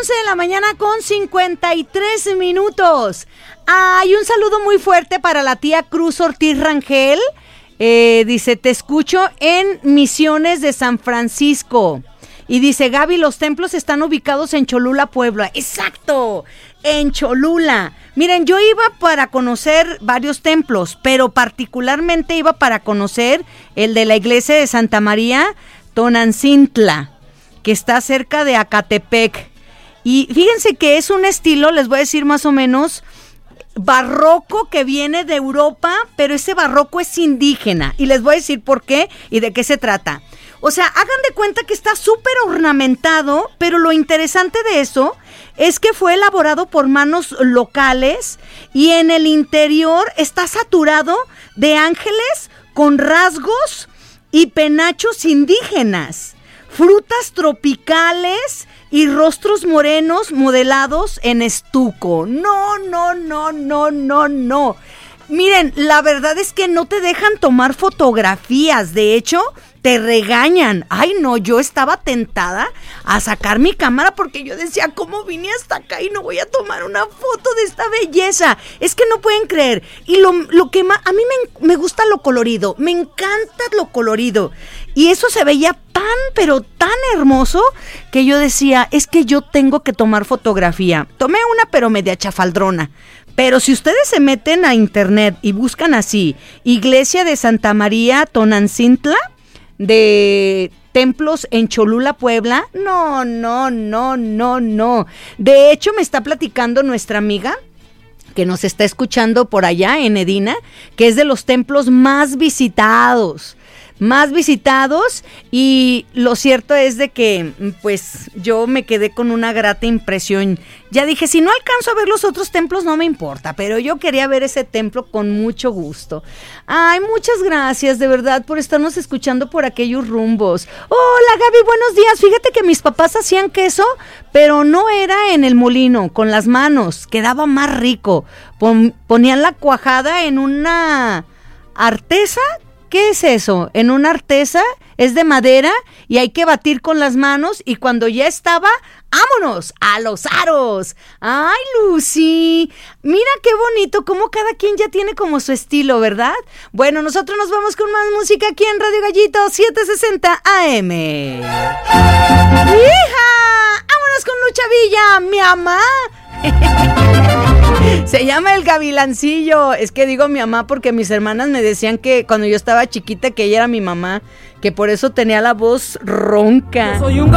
11 de la mañana con 53 minutos. Hay un saludo muy fuerte para la tía Cruz Ortiz Rangel. Dice, te escucho en Misiones de San Francisco. Y dice, Gaby, los templos están ubicados en Cholula, Puebla. ¡Exacto! En Cholula. Miren, yo iba para conocer varios templos, pero particularmente iba para conocer el de la iglesia de Santa María Tonancintla, que está cerca de Acatepec. Y fíjense que es un estilo, les voy a decir más o menos, barroco que viene de Europa, pero ese barroco es indígena. Y les voy a decir por qué y de qué se trata. O sea, hagan de cuenta que está súper ornamentado, pero lo interesante de eso es que fue elaborado por manos locales y en el interior está saturado de ángeles con rasgos y penachos indígenas, frutas tropicales y rostros morenos modelados en estuco. No. Miren, la verdad es que no te dejan tomar fotografías, de hecho, te regañan. Ay, no, yo estaba tentada a sacar mi cámara porque yo decía, ¿cómo vine hasta acá y no voy a tomar una foto de esta belleza? Es que no pueden creer. Y lo que más, a mí me gusta lo colorido, me encanta lo colorido. Y eso se veía tan, pero tan hermoso que yo decía, es que yo tengo que tomar fotografía. Tomé una, pero media chafaldrona. Pero si ustedes se meten a internet y buscan así, Iglesia de Santa María Tonancintla, de templos en Cholula, Puebla, no. De hecho, me está platicando nuestra amiga, que nos está escuchando por allá en Edina, que es de los templos más visitados, y lo cierto es de que pues yo me quedé con una grata impresión. Ya dije, si no alcanzo a ver los otros templos no me importa, pero yo quería ver ese templo con mucho gusto. Ay, muchas gracias de verdad por estarnos escuchando por aquellos rumbos. Hola Gaby, buenos días. Fíjate que mis papás hacían queso, pero no era en el molino, con las manos, quedaba más rico. Ponían la cuajada en una artesa. ¿Qué es eso? En una artesa, es de madera y hay que batir con las manos y cuando ya estaba, ¡vámonos! ¡A los aros! ¡Ay, Lucy! Mira qué bonito, cómo cada quien ya tiene como su estilo, ¿verdad? Bueno, nosotros nos vamos con más música aquí en Radio Gallito 760 AM. ¡Hija! ¡Vámonos con Lucha Villa, mi mamá! Se llama El Gavilancillo. Es que digo mi mamá porque mis hermanas me decían que cuando yo estaba chiquita que ella era mi mamá, que por eso tenía la voz ronca. Yo soy un